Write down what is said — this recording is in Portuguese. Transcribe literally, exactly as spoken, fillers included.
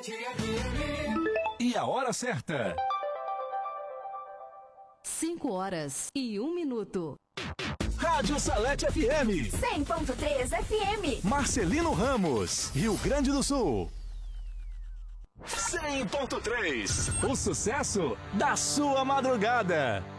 E a hora certa. cinco horas e um minuto. Rádio Salete F M. cem ponto três F M. Marcelino Ramos, Rio Grande do Sul. cem ponto três. O sucesso da sua madrugada.